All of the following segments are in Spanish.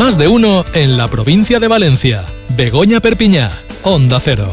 Más de uno en la provincia de Valencia. Begoña Perpiñá, Onda Cero.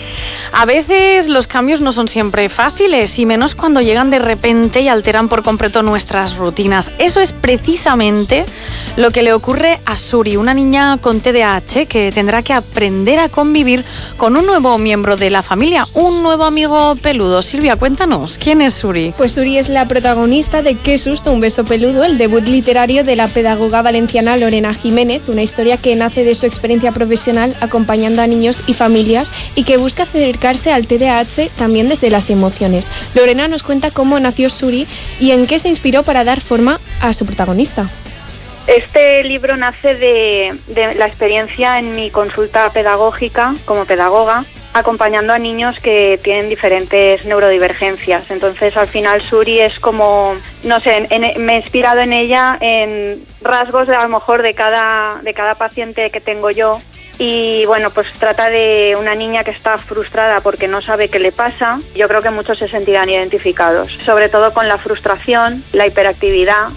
A veces los cambios no son siempre fáciles, y menos cuando llegan de repente y alteran por completo nuestras rutinas. Eso es precisamente lo que le ocurre a Suri, una niña con TDAH que tendrá que aprender a convivir con un nuevo miembro de la familia, un nuevo amigo peludo. Silvia, cuéntanos, ¿quién es Suri? Pues Suri es la protagonista de Qué susto, un beso peludo, el debut literario de la pedagoga valenciana Lorena Jiménez, una historia que nace de su experiencia profesional acompañando a niños y familias y que busca acercarse al TDAH también desde las emociones. Lorena nos cuenta cómo nació Suri y en qué se inspiró para dar forma a su protagonista. Este libro nace de la experiencia en mi consulta pedagógica como pedagoga, acompañando a niños que tienen diferentes neurodivergencias. Entonces, al final, Suri es como, no sé, me he inspirado en ella en rasgos a lo mejor de cada paciente que tengo yo. Y bueno, pues trata de una niña que está frustrada porque no sabe qué le pasa. Yo creo que muchos se sentirán identificados, sobre todo con la frustración, la hiperactividad.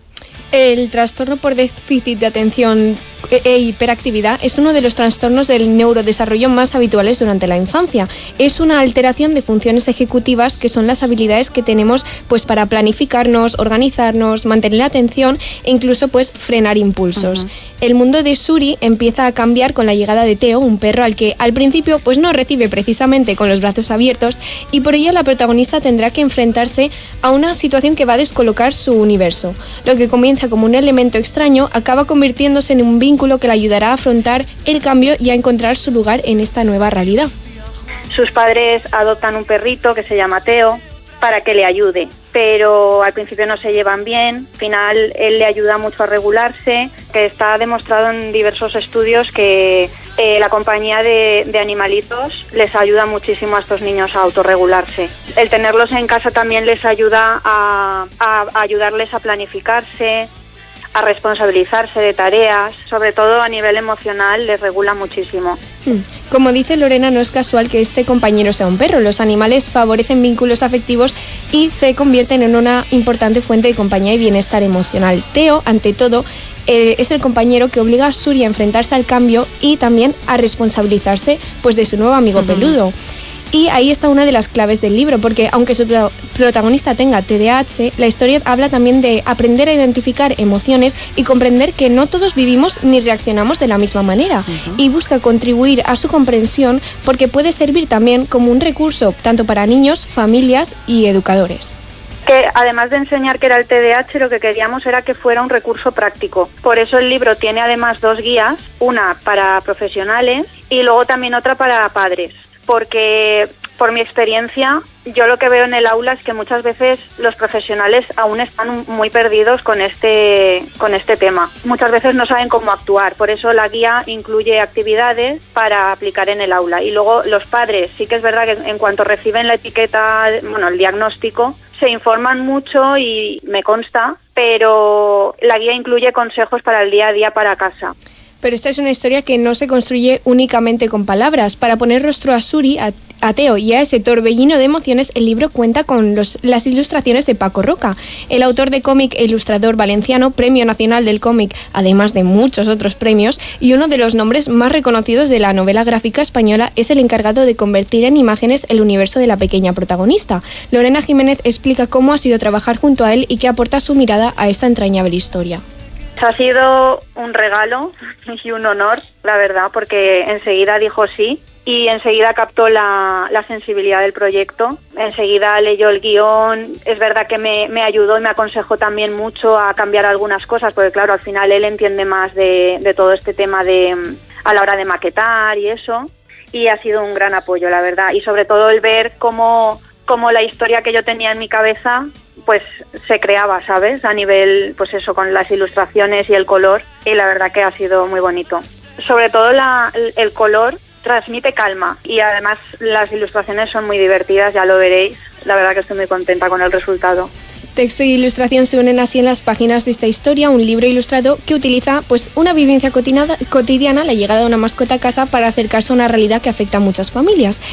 El trastorno por déficit de atención e hiperactividad es uno de los trastornos del neurodesarrollo más habituales durante la infancia. Es una alteración de funciones ejecutivas que son las habilidades que tenemos pues para planificarnos, organizarnos, mantener la atención e incluso pues frenar impulsos. El mundo de Suri empieza a cambiar con la llegada de Teo, un perro al que al principio pues no recibe precisamente con los brazos abiertos, y por ello la protagonista tendrá que enfrentarse a una situación que va a descolocar su universo. Lo que comienza como un elemento extraño acaba convirtiéndose en un vínculo que le ayudará a afrontar el cambio y a encontrar su lugar en esta nueva realidad. Sus padres adoptan un perrito que se llama Teo para que le ayude, pero al principio no se llevan bien. Al final él le ayuda mucho a regularse, que está demostrado en diversos estudios que la compañía de animalitos les ayuda muchísimo a estos niños a autorregularse. El tenerlos en casa también les ayuda a ayudarles a planificarse, a responsabilizarse de tareas, sobre todo a nivel emocional les regula muchísimo. Como dice Lorena, no es casual que este compañero sea un perro. Los animales favorecen vínculos afectivos y se convierten en una importante fuente de compañía y bienestar emocional. Teo, ante todo, es el compañero que obliga a Suri a enfrentarse al cambio y también a responsabilizarse pues de su nuevo amigo peludo. Y ahí está una de las claves del libro, porque aunque su protagonista tenga TDAH, la historia habla también de aprender a identificar emociones y comprender que no todos vivimos ni reaccionamos de la misma manera. Y busca contribuir a su comprensión porque puede servir también como un recurso tanto para niños, familias y educadores. Que además de enseñar qué era el TDAH, lo que queríamos era que fuera un recurso práctico. Por eso el libro tiene además 2 guías, una para profesionales y luego también otra para padres. Porque por mi experiencia, yo lo que veo en el aula es que muchas veces los profesionales aún están muy perdidos con este tema. Muchas veces no saben cómo actuar, por eso la guía incluye actividades para aplicar en el aula. Y luego los padres, sí que es verdad que en cuanto reciben la etiqueta, el diagnóstico, se informan mucho y me consta, pero la guía incluye consejos para el día a día para casa. Pero esta es una historia que no se construye únicamente con palabras. Para poner rostro a Suri, a Teo y a ese torbellino de emociones, el libro cuenta con las ilustraciones de Paco Roca, el autor de cómic e ilustrador valenciano, Premio Nacional del Cómic, además de muchos otros premios, y uno de los nombres más reconocidos de la novela gráfica española. Es el encargado de convertir en imágenes el universo de la pequeña protagonista. Lorena Jiménez explica cómo ha sido trabajar junto a él y qué aporta su mirada a esta entrañable historia. Ha sido un regalo y un honor, la verdad, porque enseguida dijo sí y enseguida captó la sensibilidad del proyecto. Enseguida leyó el guión. Es verdad que me ayudó y me aconsejó también mucho a cambiar algunas cosas, porque claro, al final él entiende más de todo este tema a la hora de maquetar y eso. Y ha sido un gran apoyo, la verdad. Y sobre todo el ver cómo la historia que yo tenía en mi cabeza pues se creaba, ¿sabes? A nivel, pues eso, con las ilustraciones y el color, y la verdad que ha sido muy bonito. Sobre todo el color transmite calma y además las ilustraciones son muy divertidas, ya lo veréis. La verdad que estoy muy contenta con el resultado. Texto y ilustración se unen así en las páginas de esta historia, un libro ilustrado que utiliza pues una vivencia cotidiana, la llegada de una mascota a casa para acercarse a una realidad que afecta a muchas familias.